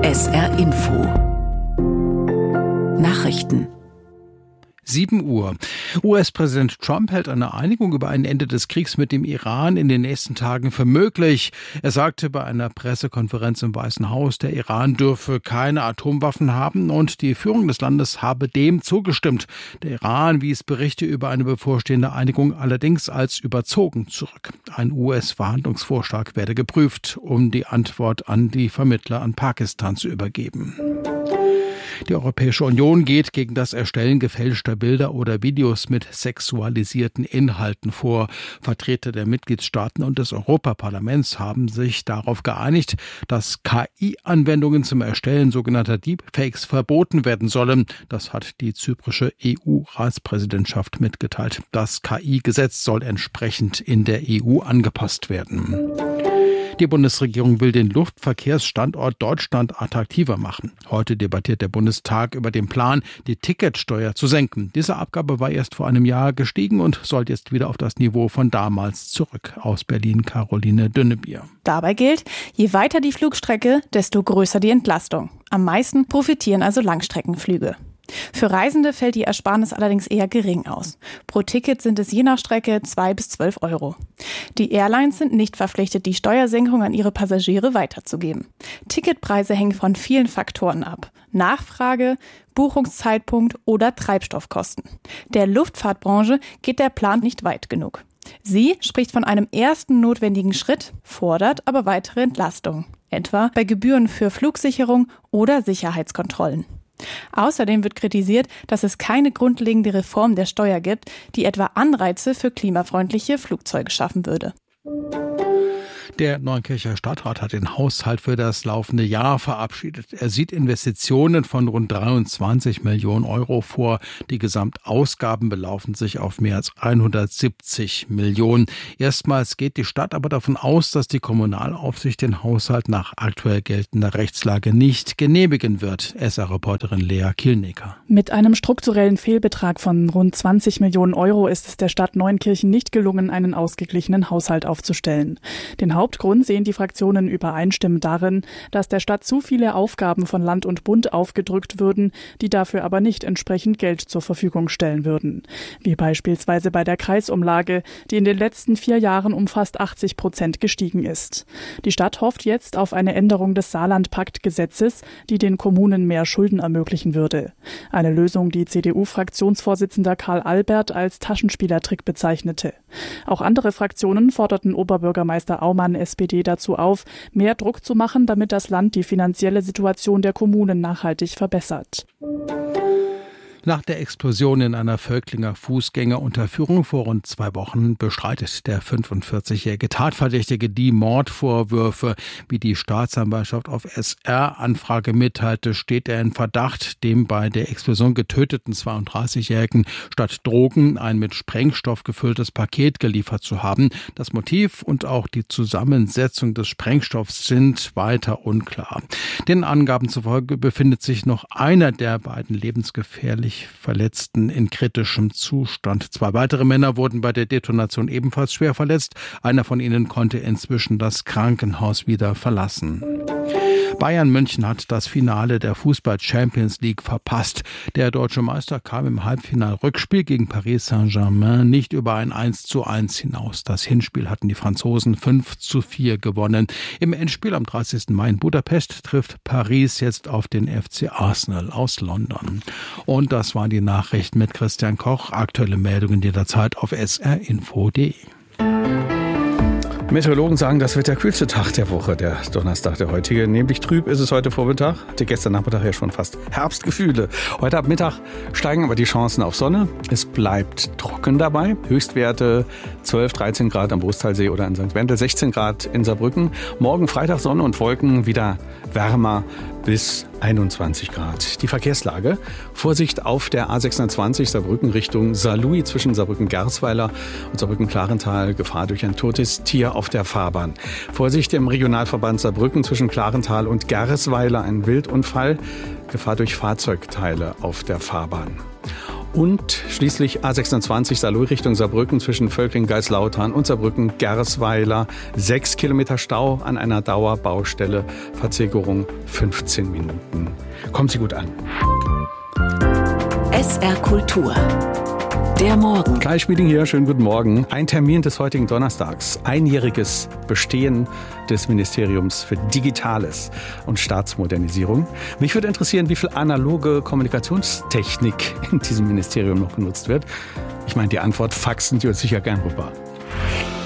SR Info Nachrichten 7 Uhr. US-Präsident Trump hält eine Einigung über ein Ende des Kriegs mit dem Iran in den nächsten Tagen für möglich. Er sagte bei einer Pressekonferenz im Weißen Haus, der Iran dürfe keine Atomwaffen haben und die Führung des Landes habe dem zugestimmt. Der Iran wies Berichte über eine bevorstehende Einigung allerdings als überzogen zurück. Ein US-Verhandlungsvorschlag werde geprüft, um die Antwort an die Vermittler an Pakistan zu übergeben. Die Europäische Union geht gegen das Erstellen gefälschter Bilder oder Videos mit sexualisierten Inhalten vor. Vertreter der Mitgliedstaaten und des Europaparlaments haben sich darauf geeinigt, dass KI-Anwendungen zum Erstellen sogenannter Deepfakes verboten werden sollen. Das hat die zyprische EU-Ratspräsidentschaft mitgeteilt. Das KI-Gesetz soll entsprechend in der EU angepasst werden. Die Bundesregierung will den Luftverkehrsstandort Deutschland attraktiver machen. Heute debattiert der Bundestag über den Plan, die Ticketsteuer zu senken. Diese Abgabe war erst vor einem Jahr gestiegen und soll jetzt wieder auf das Niveau von damals zurück. Aus Berlin Caroline Dünnebier. Dabei gilt, je weiter die Flugstrecke, desto größer die Entlastung. Am meisten profitieren also Langstreckenflüge. Für Reisende fällt die Ersparnis allerdings eher gering aus. Pro Ticket sind es je nach Strecke 2 bis 12 Euro. Die Airlines sind nicht verpflichtet, die Steuersenkung an ihre Passagiere weiterzugeben. Ticketpreise hängen von vielen Faktoren ab. Nachfrage, Buchungszeitpunkt oder Treibstoffkosten. Der Luftfahrtbranche geht der Plan nicht weit genug. Sie spricht von einem ersten notwendigen Schritt, fordert aber weitere Entlastungen, etwa bei Gebühren für Flugsicherung oder Sicherheitskontrollen. Außerdem wird kritisiert, dass es keine grundlegende Reform der Steuer gibt, die etwa Anreize für klimafreundliche Flugzeuge schaffen würde. Der Neunkircher Stadtrat hat den Haushalt für das laufende Jahr verabschiedet. Er sieht Investitionen von rund 23 Millionen Euro vor. Die Gesamtausgaben belaufen sich auf mehr als 170 Millionen. Erstmals geht die Stadt aber davon aus, dass die Kommunalaufsicht den Haushalt nach aktuell geltender Rechtslage nicht genehmigen wird. SR-Reporterin Lea Kielnecker. Mit einem strukturellen Fehlbetrag von rund 20 Millionen Euro ist es der Stadt Neunkirchen nicht gelungen, einen ausgeglichenen Haushalt aufzustellen. Den Hauptgrund sehen die Fraktionen übereinstimmend darin, dass der Stadt zu viele Aufgaben von Land und Bund aufgedrückt würden, die dafür aber nicht entsprechend Geld zur Verfügung stellen würden. Wie beispielsweise bei der Kreisumlage, die in den letzten 4 Jahren um fast 80% gestiegen ist. Die Stadt hofft jetzt auf eine Änderung des Saarland-Pakt-Gesetzes, die den Kommunen mehr Schulden ermöglichen würde. Eine Lösung, die CDU-Fraktionsvorsitzender Karl Albert als Taschenspielertrick bezeichnete. Auch andere Fraktionen forderten Oberbürgermeister Aumann SPD dazu auf, mehr Druck zu machen, damit das Land die finanzielle Situation der Kommunen nachhaltig verbessert. Nach der Explosion in einer Völklinger Fußgängerunterführung vor rund 2 Wochen bestreitet der 45-jährige Tatverdächtige die Mordvorwürfe. Wie die Staatsanwaltschaft auf SR-Anfrage mitteilte, steht er in Verdacht, dem bei der Explosion getöteten 32-Jährigen statt Drogen ein mit Sprengstoff gefülltes Paket geliefert zu haben. Das Motiv und auch die Zusammensetzung des Sprengstoffs sind weiter unklar. Den Angaben zufolge befindet sich noch einer der beiden lebensgefährlich Verletzten in kritischem Zustand. 2 weitere Männer wurden bei der Detonation ebenfalls schwer verletzt. Einer von ihnen konnte inzwischen das Krankenhaus wieder verlassen. Bayern München hat das Finale der Fußball-Champions League verpasst. Der deutsche Meister kam im Halbfinal-Rückspiel gegen Paris Saint-Germain nicht über ein 1:1 hinaus. Das Hinspiel hatten die Franzosen 5:4 gewonnen. Im Endspiel am 30. Mai in Budapest trifft Paris jetzt auf den FC Arsenal aus London. Und das waren die Nachrichten mit Christian Koch. Aktuelle Meldungen jederzeit auf srinfo.de. Meteorologen sagen, das wird der kühlste Tag der Woche, der Donnerstag, der heutige. Nämlich trüb ist es heute Vormittag, hatte gestern Nachmittag ja schon fast Herbstgefühle. Heute ab Mittag steigen aber die Chancen auf Sonne. Es bleibt trocken dabei. Höchstwerte 12, 13 Grad am Brusttalsee oder in St. Wendel, 16 Grad in Saarbrücken. Morgen Freitag Sonne und Wolken, wieder wärmer bis 21 Grad. Die Verkehrslage. Vorsicht auf der A620 Saarbrücken Richtung Saarlouis zwischen Saarbrücken-Garsweiler und Saarbrücken-Klarental. Gefahr durch ein totes Tier auf der Fahrbahn. Vorsicht im Regionalverband Saarbrücken zwischen Klarental und Garsweiler. Ein Wildunfall. Gefahr durch Fahrzeugteile auf der Fahrbahn. Und schließlich A26 Saarlouis Richtung Saarbrücken zwischen Völkling-Geisslautern und Saarbrücken-Gersweiler. 6 Kilometer Stau an einer Dauerbaustelle. Verzögerung 15 Minuten. Kommt sie gut an. SR Kultur. Der Morgen. Kai Schmieding hier, schönen guten Morgen. Ein Termin des heutigen Donnerstags. Einjähriges Bestehen des Ministeriums für Digitales und Staatsmodernisierung. Mich würde interessieren, wie viel analoge Kommunikationstechnik in diesem Ministerium noch genutzt wird. Ich meine, die Antwort faxen Sie uns sicher gern rüber.